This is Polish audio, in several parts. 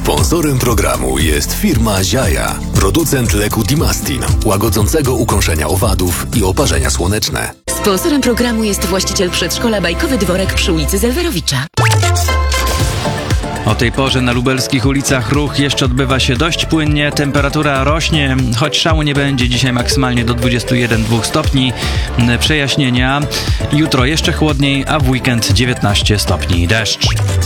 Sponsorem programu jest firma Ziaja, producent leku Dimastin, łagodzącego ukąszenia owadów i oparzenia słoneczne. Sponsorem programu jest właściciel przedszkola Bajkowy Dworek przy ulicy Zelwerowicza. O tej porze na lubelskich ulicach ruch jeszcze odbywa się dość płynnie, temperatura rośnie, choć szału nie będzie, dzisiaj maksymalnie do 21,2 stopni, przejaśnienia, jutro jeszcze chłodniej, a w weekend 19 stopni, deszcz.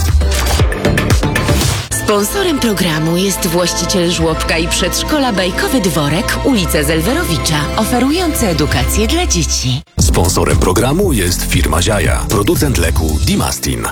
Sponsorem programu jest właściciel żłobka i przedszkola Bajkowy Dworek, ulica Zelwerowicza, oferujący edukację dla dzieci. Sponsorem programu jest firma Ziaja, producent leku Dimastin.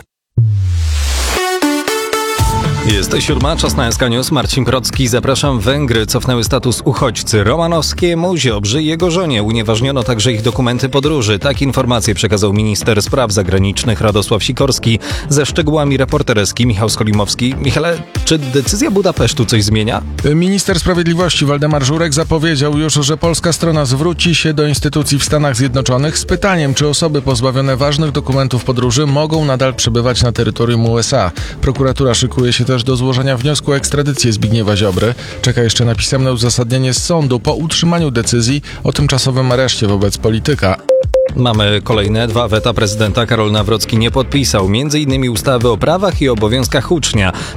Jest 7, czas na SK News. Marcin Procki, zapraszam. Węgry cofnęły status uchodźcy Romanowskiemu, Ziobrzy i jego żonie. Unieważniono także ich dokumenty podróży. Tak informację przekazał minister spraw zagranicznych Radosław Sikorski. Ze szczegółami reporter SK Michał Skolimowski. Michale, czy decyzja Budapesztu coś zmienia? Minister Sprawiedliwości Waldemar Żurek zapowiedział już, że polska strona zwróci się do instytucji w Stanach Zjednoczonych z pytaniem, czy osoby pozbawione ważnych dokumentów podróży mogą nadal przebywać na terytorium USA. Prokuratura szykuje się też do złożenia wniosku o ekstradycję Zbigniewa Ziobry. Czeka jeszcze na pisemne uzasadnienie z sądu po utrzymaniu decyzji o tymczasowym areszcie wobec polityka. Mamy kolejne 2 weta prezydenta. Karol Nawrocki nie podpisał m.in. ustawy o prawach i obowiązkach ucznia.